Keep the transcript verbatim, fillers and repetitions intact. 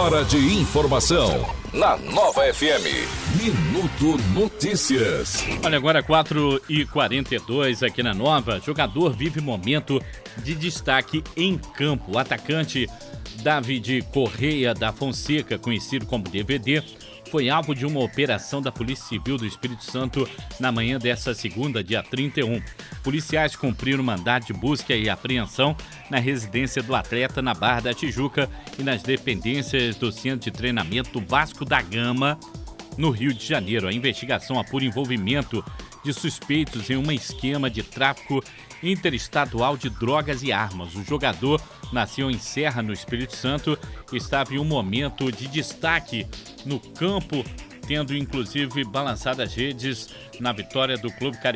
hora de informação na Nova F M. Minuto Notícias. Olha, agora quatro e quarenta e dois aqui na Nova. Jogador vive momento de destaque em campo. O atacante David Correia da Fonseca, conhecido como D V D, foi alvo de uma operação da Polícia Civil do Espírito Santo na manhã desta segunda, dia trinta e um. Policiais cumpriram mandado de busca e apreensão na residência do atleta na Barra da Tijuca e nas dependências do Centro de Treinamento Vasco da Gama, no Rio de Janeiro. A investigação apura envolvimento de suspeitos em um esquema de tráfico interestadual de drogas e armas. O jogador nasceu em Serra, no Espírito Santo, e estava em um momento de destaque no campo, tendo inclusive balançado as redes na vitória do Clube Carioca